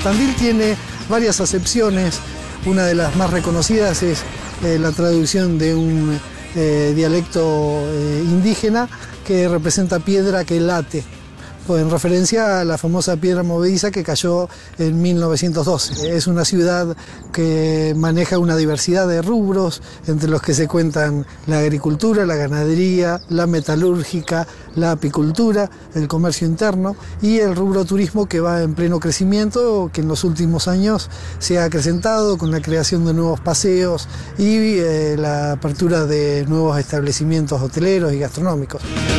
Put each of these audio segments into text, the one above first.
Tandil tiene varias acepciones. Una de las más reconocidas es la traducción de un dialecto indígena que representa piedra que late, en referencia a la famosa piedra movediza que cayó en 1912. Es una ciudad que maneja una diversidad de rubros, entre los que se cuentan la agricultura, la ganadería, la metalúrgica, la apicultura, el comercio interno y el rubro turismo, que va en pleno crecimiento, que en los últimos años se ha acrecentado con la creación de nuevos paseos y la apertura de nuevos establecimientos hoteleros y gastronómicos.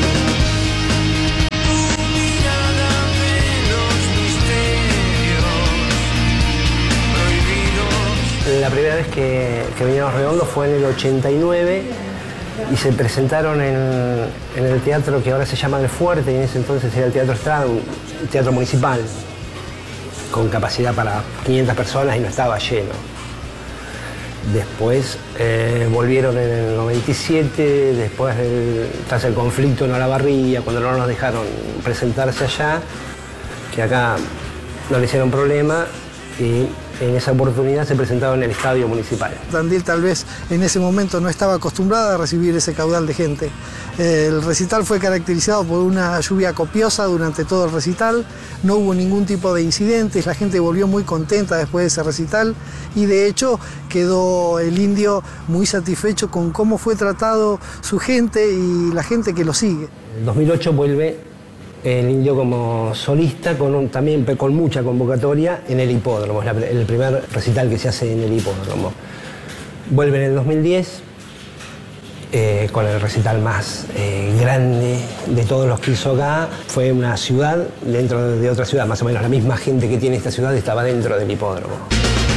La primera vez que vinieron a Redondo fue en el 89 y se presentaron en el teatro que ahora se llama El Fuerte, y en ese entonces era el Teatro Estrada, un teatro municipal con capacidad para 500 personas y no estaba lleno. Después volvieron en el 97, después tras el conflicto en Olavarría, cuando no nos dejaron presentarse allá, que acá no le hicieron problema, y en esa oportunidad se presentaba en el estadio municipal. Tandil tal vez en ese momento no estaba acostumbrada a recibir ese caudal de gente. El recital fue caracterizado por una lluvia copiosa durante todo el recital, no hubo ningún tipo de incidentes, la gente volvió muy contenta después de ese recital y de hecho quedó el indio muy satisfecho con cómo fue tratado su gente y la gente que lo sigue. En 2008 vuelve el indio como solista, también con mucha convocatoria en el hipódromo. Es el primer recital que se hace en el hipódromo. Vuelve en el 2010 con el recital más grande de todos los que hizo acá. Fue una ciudad dentro de otra ciudad, más o menos la misma gente que tiene esta ciudad estaba dentro del hipódromo.